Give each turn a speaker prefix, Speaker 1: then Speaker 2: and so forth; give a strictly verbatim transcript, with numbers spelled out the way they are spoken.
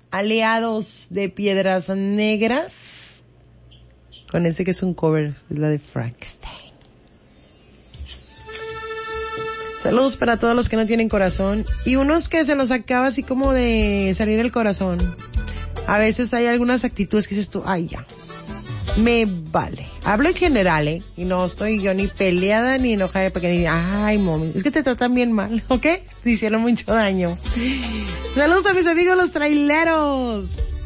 Speaker 1: Aliados de Piedras Negras, con ese que es un cover, la de Frankenstein. Saludos para todos los que no tienen corazón y unos que se los acaba así como de salir el corazón. A veces hay algunas actitudes que dices tú, ay ya, me vale. Hablo en general, ¿eh? Y no estoy yo ni peleada ni enojada porque ni, ay, mami, es que te tratan bien mal, ¿ok? Te hicieron mucho daño. Saludos a mis amigos los traileros.